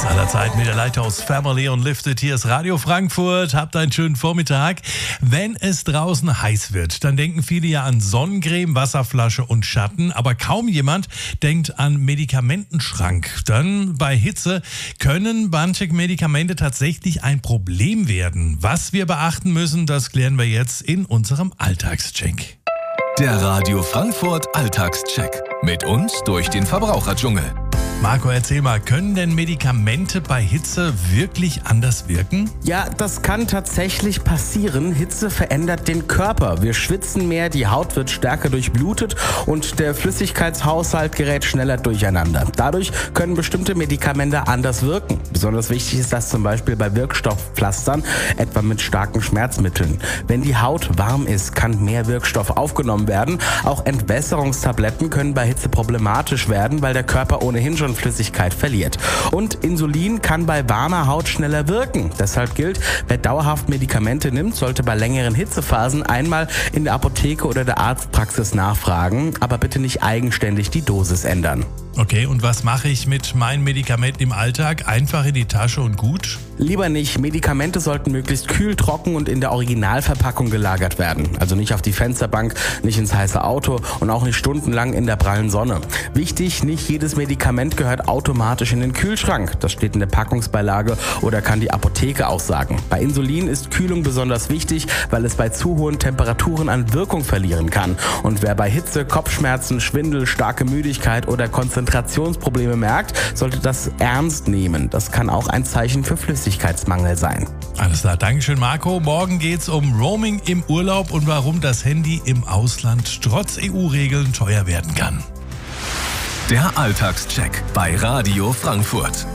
aller Zeiten mit der Lighthouse Family und Lifted. Hier ist Radio Frankfurt. Habt einen schönen Vormittag. Wenn es draußen heiß wird, dann denken viele ja an Sonnencreme, Wasserflasche und Schatten. Aber kaum jemand denkt an Medikamentenschrank. Denn bei Hitze können manche Medikamente tatsächlich ein Problem werden. Was wir beachten müssen, das klären wir jetzt in unserem Alltagscheck. Der Radio Frankfurt Alltagscheck. Mit uns durch den Verbraucherdschungel. Marco, erzähl mal, können denn Medikamente bei Hitze wirklich anders wirken? Ja, das kann tatsächlich passieren. Hitze verändert den Körper. Wir schwitzen mehr, die Haut wird stärker durchblutet und der Flüssigkeitshaushalt gerät schneller durcheinander. Dadurch können bestimmte Medikamente anders wirken. Besonders wichtig ist das zum Beispiel bei Wirkstoffpflastern, etwa mit starken Schmerzmitteln. Wenn die Haut warm ist, kann mehr Wirkstoff aufgenommen werden. Auch Entwässerungstabletten können bei Hitze problematisch werden, weil der Körper ohnehin schon Flüssigkeit verliert. Und Insulin kann bei warmer Haut schneller wirken. Deshalb gilt, wer dauerhaft Medikamente nimmt, sollte bei längeren Hitzephasen einmal in der Apotheke oder der Arztpraxis nachfragen, aber bitte nicht eigenständig die Dosis ändern. Okay, und was mache ich mit meinen Medikamenten im Alltag? Einfach in die Tasche und gut? Lieber nicht. Medikamente sollten möglichst kühl, trocken und in der Originalverpackung gelagert werden. Also nicht auf die Fensterbank, nicht ins heiße Auto und auch nicht stundenlang in der prallen Sonne. Wichtig, nicht jedes Medikament gehört automatisch in den Kühlschrank. Das steht in der Packungsbeilage oder kann die Apotheke auch sagen. Bei Insulin ist Kühlung besonders wichtig, weil es bei zu hohen Temperaturen an Wirkung verlieren kann. Und wer bei Hitze, Kopfschmerzen, Schwindel, starke Müdigkeit oder Konzentrationsprobleme merkt, sollte das ernst nehmen. Das kann auch ein Zeichen für Flüssigkeitsmangel sein. Alles klar, Dankeschön Marco. Morgen geht's um Roaming im Urlaub und warum das Handy im Ausland trotz EU-Regeln teuer werden kann. Der Alltagscheck bei Radio Frankfurt.